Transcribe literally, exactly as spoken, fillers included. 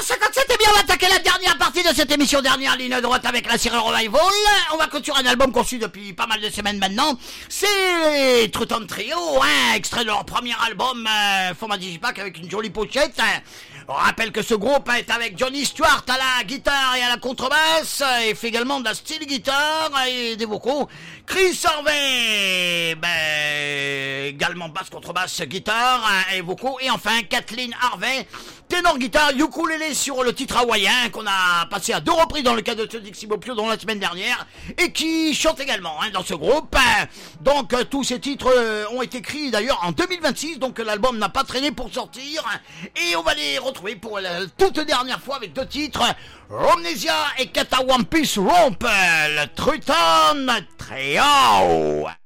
heures cinquante-sept, et bien on va attaquer la dernière partie de cette émission, dernière ligne droite avec la série Revival. On va clôturer un album qu'on suit depuis pas mal de semaines maintenant. C'est True Tom Trio, hein, extrait de leur premier album, euh, format digipack avec une jolie pochette. On rappelle que ce groupe est avec Johnny Stewart à la guitare et à la contrebasse, et fait également de la steel guitare et des vocaux. Chris Harvey, ben, également basse, contrebasse, guitare et vocaux. Et enfin Kathleen Harvey, ténor guitare, ukulélé sur le titre hawaïen qu'on a passé à deux reprises dans le cadre de ce Dixie Bopio dans la semaine dernière, et qui chante également hein, dans ce groupe. Donc euh, tous ces titres euh, ont été écrits d'ailleurs en deux mille vingt-six, donc l'album n'a pas traîné pour sortir, et on va les retrouver pour la toute dernière fois avec deux titres, Romnesia et Kata One Piece Romp, le Truton Trio.